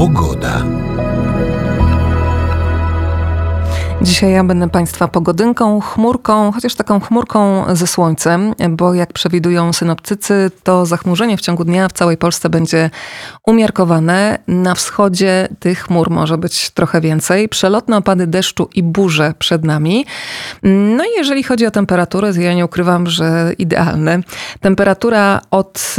Pogoda. Dzisiaj ja będę Państwa pogodynką, chmurką, chociaż taką chmurką ze słońcem, bo jak przewidują synoptycy, to zachmurzenie w ciągu dnia w całej Polsce będzie umiarkowane. Na wschodzie tych chmur może być trochę więcej. Przelotne opady deszczu i burze przed nami. No i jeżeli chodzi o temperaturę, to ja nie ukrywam, że idealne. Temperatura od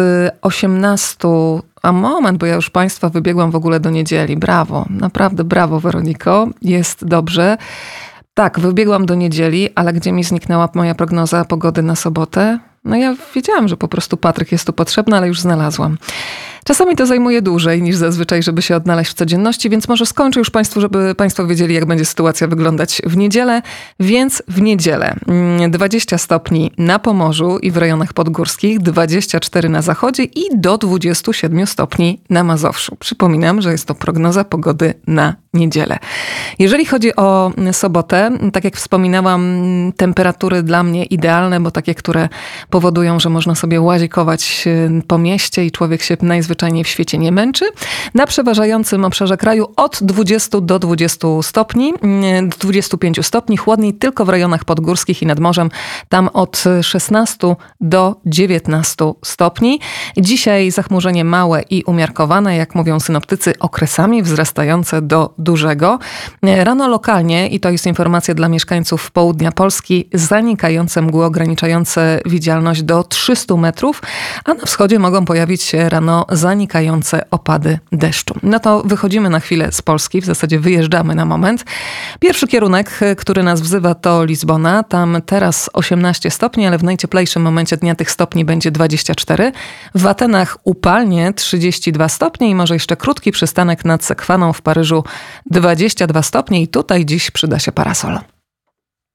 18. A moment, bo ja już Państwa wybiegłam w ogóle do niedzieli. Brawo, naprawdę brawo, Weroniko. Jest dobrze. Tak, wybiegłam do niedzieli, ale gdzie mi zniknęła moja prognoza pogody na sobotę? No ja wiedziałam, że po prostu Patryk jest tu potrzebny, ale już znalazłam. Czasami to zajmuje dłużej niż zazwyczaj, żeby się odnaleźć w codzienności, więc może skończę już Państwu, żeby Państwo wiedzieli, jak będzie sytuacja wyglądać w niedzielę. Więc w niedzielę 20 stopni na Pomorzu i w rejonach podgórskich, 24 na zachodzie i do 27 stopni na Mazowszu. Przypominam, że jest to prognoza pogody na niedzielę. Jeżeli chodzi o sobotę, tak jak wspominałam, temperatury dla mnie idealne, bo takie, które powodują, że można sobie łazikować po mieście i człowiek się najzwyczajniej w świecie nie męczy. Na przeważającym obszarze kraju od 20 do 20 stopni, 25 stopni, chłodniej tylko w rejonach podgórskich i nad morzem, tam od 16 do 19 stopni. Dzisiaj zachmurzenie małe i umiarkowane, jak mówią synoptycy, okresami wzrastające do dużego. Rano lokalnie, i to jest informacja dla mieszkańców południa Polski, zanikające mgły ograniczające widzialność do 300 metrów, a na wschodzie mogą pojawić się rano zanikające opady deszczu. No to wychodzimy na chwilę z Polski, w zasadzie wyjeżdżamy na moment. Pierwszy kierunek, który nas wzywa, to Lizbona. Tam teraz 18 stopni, ale w najcieplejszym momencie dnia tych stopni będzie 24. W Atenach upalnie 32 stopnie i może jeszcze krótki przystanek nad Sekwaną w Paryżu 22 stopnie i tutaj dziś przyda się parasol.